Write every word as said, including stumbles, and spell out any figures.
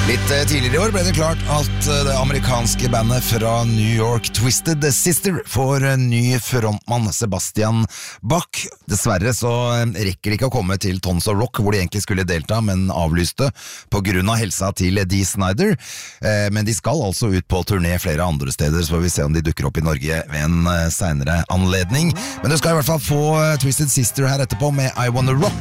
Litt tidligere i år ble det klart at det amerikanske bandet fra New York, Twisted Sister, får ny frontmann, Sebastian Bach. Dessverre så rekker de ikke å komme til Tons of Rock, hvor de egentlig skulle delta, men avlyste på grunn av helsa til Dee Snider. Men de skal altså ut på turné flere andre steder, så får vi se om de dukker opp i Norge ved en senere anledning. Men du skal i hvert fall få Twisted Sister her etterpå med I Wanna Rock.